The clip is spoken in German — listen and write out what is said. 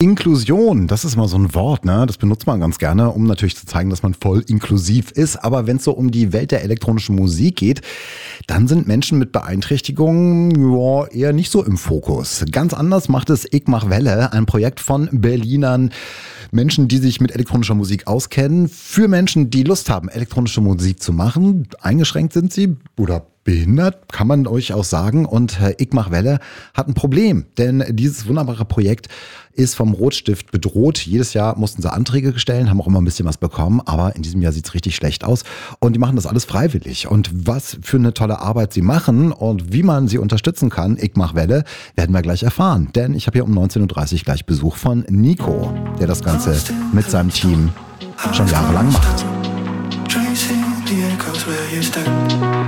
Inklusion, das ist mal so ein Wort, ne? Das benutzt man ganz gerne, um natürlich zu zeigen, dass man voll inklusiv ist. Aber wenn es so um die Welt der elektronischen Musik geht, dann sind Menschen mit Beeinträchtigungen eher nicht so im Fokus. Ganz anders macht es Ich mach Welle, ein Projekt von Berlinern, Menschen, die sich mit elektronischer Musik auskennen, für Menschen, die Lust haben, elektronische Musik zu machen. Eingeschränkt sind sie oder behindert, kann man euch auch sagen. Und Ich mach Welle hat ein Problem, denn dieses wunderbare Projekt ist vom Rotstift bedroht. Jedes Jahr mussten sie Anträge stellen, haben auch immer ein bisschen was bekommen, aber in diesem Jahr sieht es richtig schlecht aus. Und die machen das alles freiwillig. Und was für eine tolle Arbeit sie machen und wie man sie unterstützen kann, Ich mach Welle, werden wir gleich erfahren. Denn ich habe hier um 19.30 Uhr gleich Besuch von Nico, der das Ganze mit seinem Team schon jahrelang macht.